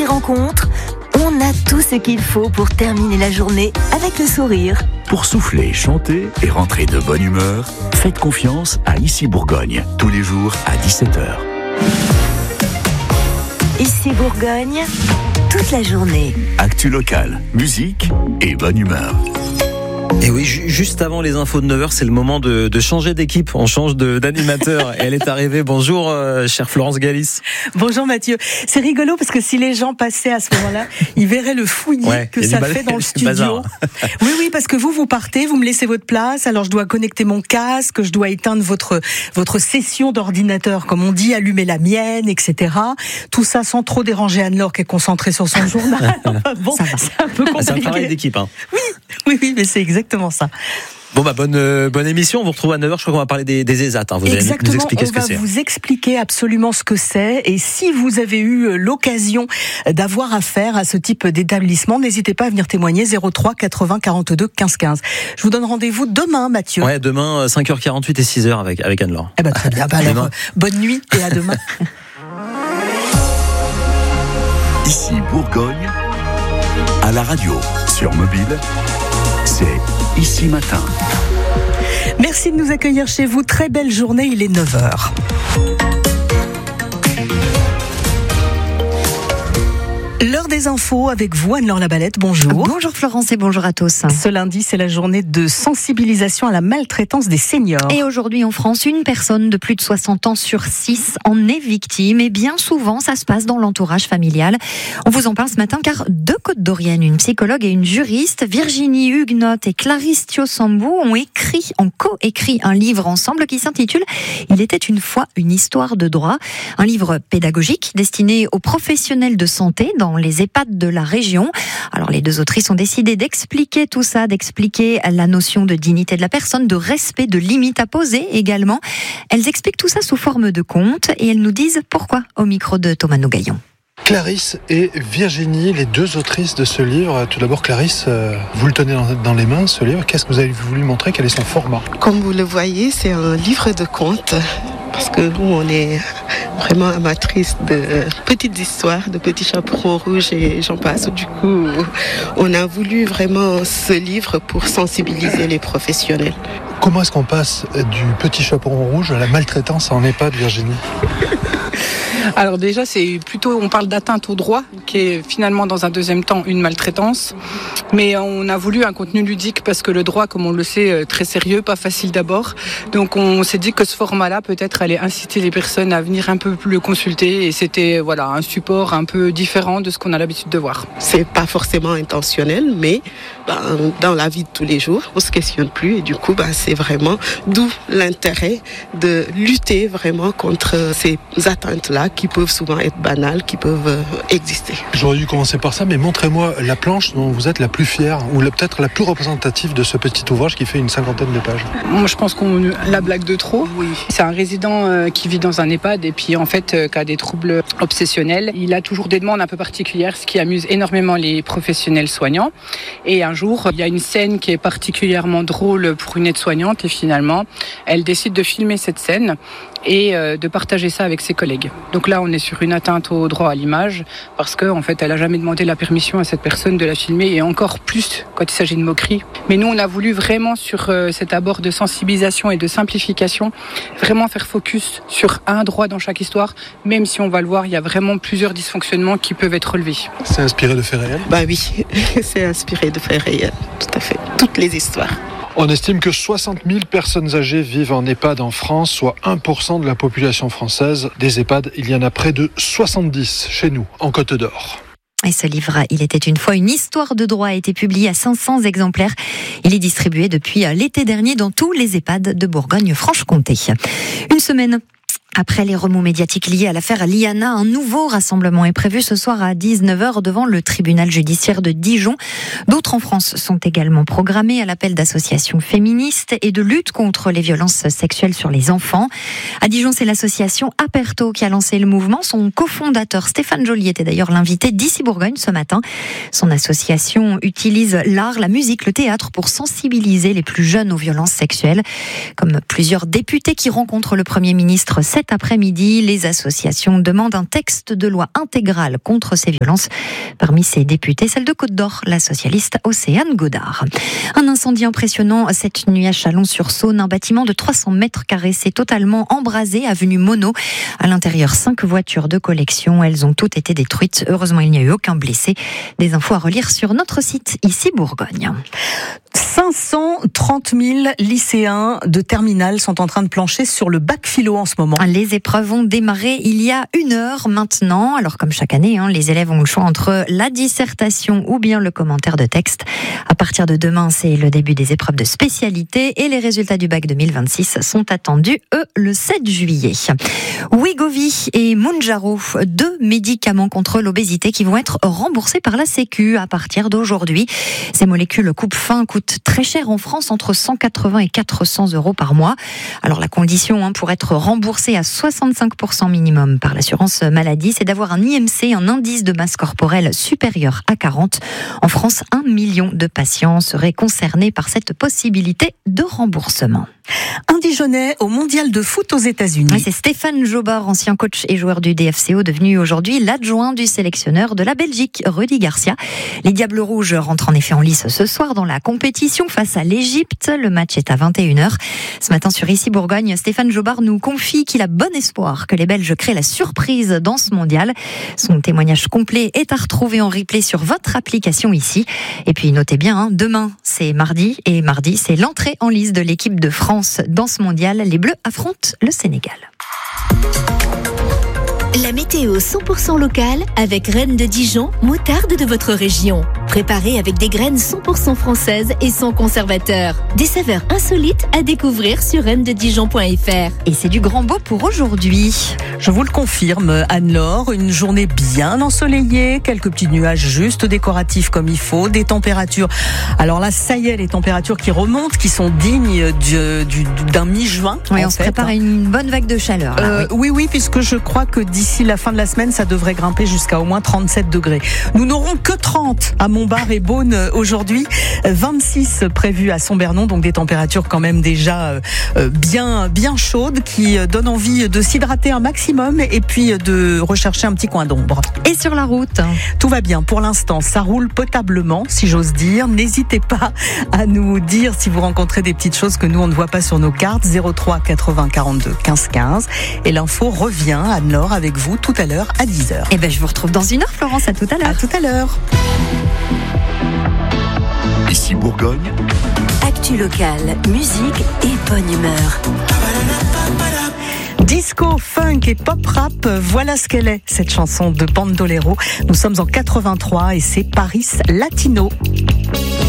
rencontres, on a tout ce qu'il faut pour terminer la journée avec le sourire. Pour souffler, chanter et rentrer de bonne humeur, faites confiance à Ici Bourgogne, tous les jours à 17h. Ici Bourgogne, toute la journée. Actu locale, musique et bonne humeur. Et oui, juste avant les infos de 9h, c'est le moment de changer d'équipe. On change d'animateur. Et elle est arrivée. Bonjour, chère Florence Galis. Bonjour Mathieu. C'est rigolo parce que si les gens passaient à ce moment-là, ils verraient le fouillis que ça fait dans le studio. Oui, parce que vous partez, vous me laissez votre place. Alors je dois connecter mon casque, je dois éteindre votre session d'ordinateur, comme on dit, allumer la mienne, etc. Tout ça sans trop déranger Anne-Laure qui est concentrée sur son journal. Bon, c'est un peu compliqué. C'est un travail d'équipe, hein. Oui, mais c'est exactement ça. Bon bonne émission, on vous retrouve à 9h, je crois qu'on va parler des ESAT, hein. Vous allez nous expliquer ce que c'est. On va vous expliquer absolument ce que c'est, et si vous avez eu l'occasion d'avoir affaire à ce type d'établissement, n'hésitez pas à venir témoigner, 03 80 42 15 15. Je vous donne rendez-vous demain, Mathieu. Ouais, demain 5h48 et 6h avec Anne-Laure. Eh ben très bien, alors bonne nuit et à demain. Ici Bourgogne, à la radio, sur mobile, c'est Ici Matin. Merci de nous accueillir chez vous. Très belle journée, il est 9h. L'heure des infos avec vous, Anne-Laure Labalette, bonjour. Bonjour Florence et bonjour à tous. Ce lundi, c'est la journée de sensibilisation à la maltraitance des seniors. Et aujourd'hui en France, une personne de plus de 60 ans sur 6 en est victime. Et bien souvent, ça se passe dans l'entourage familial. On vous en parle ce matin car deux Côtes-d'Oriennes, une psychologue et une juriste, Virginie Huguenotte et Clarisse Thiosambou, ont coécrit un livre ensemble qui s'intitule « Il était une fois une histoire de droit ». Un livre pédagogique destiné aux professionnels de santé dans les EHPAD de la région. Alors les deux autrices ont décidé d'expliquer tout ça, d'expliquer la notion de dignité de la personne, de respect, de limites à poser également. Elles expliquent tout ça sous forme de contes et elles nous disent pourquoi au micro de Thomas Nougaillon. Clarisse et Virginie, les deux autrices de ce livre. Tout d'abord, Clarisse, vous le tenez dans les mains, ce livre. Qu'est-ce que vous avez voulu montrer? Quel est son format? Comme vous le voyez, c'est un livre de contes. Parce que nous, on est vraiment amatrices de petites histoires, de petits chaperons rouges et j'en passe. Du coup, on a voulu vraiment ce livre pour sensibiliser les professionnels. Comment est-ce qu'on passe du petit chaperon rouge à la maltraitance en EHPAD, Virginie? Alors déjà, on parle d'atteinte au droit, qui est finalement dans un deuxième temps une maltraitance. Mais on a voulu un contenu ludique parce que le droit, comme on le sait, très sérieux, pas facile d'abord. Donc on s'est dit que ce format-là, peut-être, allait inciter les personnes à venir un peu plus le consulter. Et c'était un support un peu différent de ce qu'on a l'habitude de voir. C'est pas forcément intentionnel, mais dans la vie de tous les jours, on se questionne plus. Et du coup, c'est vraiment d'où l'intérêt de lutter vraiment contre ces atteintes-là qui peuvent souvent être banales, qui peuvent exister. J'aurais dû commencer par ça, mais montrez-moi la planche dont vous êtes la plus fière, ou peut-être la plus représentative de ce petit ouvrage qui fait une 50aine de pages. Moi, je pense qu'on la blague de trop. Oui. C'est un résident qui vit dans un EHPAD et puis en fait qui a des troubles obsessionnels. Il a toujours des demandes un peu particulières, ce qui amuse énormément les professionnels soignants. Et un jour, il y a une scène qui est particulièrement drôle pour une aide-soignante et finalement, elle décide de filmer cette scène et de partager ça avec ses collègues. Donc là, on est sur une atteinte au droit à l'image parce qu'en fait, elle n'a jamais demandé la permission à cette personne de la filmer et encore plus quand il s'agit de moquerie. Mais nous, on a voulu vraiment sur cet abord de sensibilisation et de simplification, vraiment faire focus sur un droit dans chaque histoire, même si on va le voir, il y a vraiment plusieurs dysfonctionnements qui peuvent être relevés. C'est inspiré de faits réels? Oui, c'est inspiré de faits réels, tout à fait. Toutes les histoires. On estime que 60 000 personnes âgées vivent en EHPAD en France, soit 1% de la population française. Des EHPAD, il y en a près de 70 chez nous, en Côte d'Or. Et ce livre, Il était une fois une histoire de droit, a été publié à 500 exemplaires. Il est distribué depuis l'été dernier dans tous les EHPAD de Bourgogne-Franche-Comté. Une semaine après les remous médiatiques liés à l'affaire Liana, un nouveau rassemblement est prévu ce soir à 19h devant le tribunal judiciaire de Dijon. D'autres en France sont également programmés à l'appel d'associations féministes et de lutte contre les violences sexuelles sur les enfants. À Dijon, c'est l'association Aperto qui a lancé le mouvement. Son cofondateur Stéphane Joly était d'ailleurs l'invité d'Ici Bourgogne ce matin. Son association utilise l'art, la musique, le théâtre pour sensibiliser les plus jeunes aux violences sexuelles. Comme plusieurs députés qui rencontrent le Premier ministre cet cet après-midi. Les associations demandent un texte de loi intégral contre ces violences. Parmi ces députés, celle de Côte-d'Or, la socialiste Océane Godard. Un incendie impressionnant cette nuit à Chalon-sur-Saône. Un bâtiment de 300 mètres carrés s'est totalement embrasé, avenue Monod. À l'intérieur, 5 voitures de collection. Elles ont toutes été détruites. Heureusement, il n'y a eu aucun blessé. Des infos à relire sur notre site, ici Bourgogne. 530 000 lycéens de terminale sont en train de plancher sur le bac philo en ce moment. Les épreuves ont démarré il y a 1 heure maintenant. Alors comme chaque année, les élèves ont le choix entre la dissertation ou bien le commentaire de texte. À partir de demain, c'est le début des épreuves de spécialité et les résultats du bac 2026 sont attendus, le 7 juillet. Wegovy et Mounjaro, 2 médicaments contre l'obésité qui vont être remboursés par la Sécu à partir d'aujourd'hui. Ces molécules coupe-faim coûtent très cher en France, entre 180 et 400 euros par mois. Alors la condition pour être remboursé à 65% minimum par l'assurance maladie, c'est d'avoir un IMC, un indice de masse corporelle supérieur à 40. En France, 1 million de patients seraient concernés par cette possibilité de remboursement. Un Dijonnais au mondial de foot aux États-Unis. C'est Stéphane Jobard, ancien coach et joueur du DFCO, devenu aujourd'hui l'adjoint du sélectionneur de la Belgique, Rudy Garcia. Les Diables Rouges rentrent en effet en lice ce soir dans la compétition face à l'Égypte. Le match est à 21h. Ce matin sur Ici Bourgogne, Stéphane Jobard nous confie qu'il a bon espoir que les Belges créent la surprise dans ce mondial. Son témoignage complet est à retrouver en replay sur votre application ici. Et puis notez bien, demain c'est mardi et mardi c'est l'entrée en lice de l'équipe de France dans ce mondial. Les Bleus affrontent le Sénégal. La météo 100% locale avec Reine de Dijon, moutarde de votre région. Préparée avec des graines 100% françaises et sans conservateur. Des saveurs insolites à découvrir sur reinededijon.fr. Et c'est du grand beau pour aujourd'hui. Je vous le confirme, Anne-Laure, une journée bien ensoleillée, quelques petits nuages juste décoratifs comme il faut, des températures. Alors là, ça y est, les températures qui remontent, qui sont dignes d'un mi-juin. Oui, on se prépare à une bonne vague de chaleur. Là, oui, puisque je crois que d'ici la fin de la semaine, ça devrait grimper jusqu'à au moins 37 degrés. Nous n'aurons que 30 à Montbard et Beaune aujourd'hui, 26 prévus à Sombernon, donc des températures quand même déjà bien chaudes qui donnent envie de s'hydrater un maximum et puis de rechercher un petit coin d'ombre. Et sur la route, tout va bien pour l'instant, ça roule potablement si j'ose dire. N'hésitez pas à nous dire si vous rencontrez des petites choses que nous on ne voit pas sur nos cartes. 03 80 42 15 15 et l'info revient à Nord avec vous tout à l'heure à 10h. Et je vous retrouve dans 1 heure, Florence. À tout à l'heure. À tout à l'heure. Ici Bourgogne. Actu locale, musique et bonne humeur. Disco, funk et pop rap, voilà ce qu'elle est, cette chanson de Bandolero. Nous sommes en 83 et c'est Paris Latino.